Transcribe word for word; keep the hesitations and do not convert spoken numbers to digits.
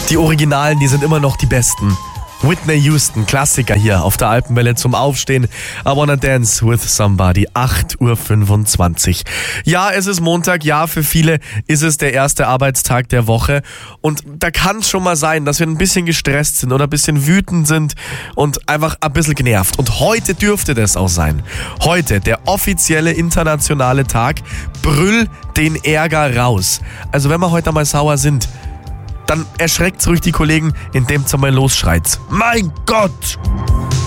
Die Originalen, die sind immer noch die besten. Whitney Houston, Klassiker hier auf der Alpenwelle zum Aufstehen. I Wanna Dance with Somebody, acht Uhr fünfundzwanzig. Ja, es ist Montag, ja, für viele ist es der erste Arbeitstag der Woche. Und da kann es schon mal sein, dass wir ein bisschen gestresst sind oder ein bisschen wütend sind und einfach ein bisschen genervt. Und heute dürfte das auch sein. Heute, der offizielle internationale Tag, brüll den Ärger raus. Also wenn wir heute mal sauer sind, dann erschreckt ruhig die Kollegen, indem ihr mal losschreit. Mein Gott!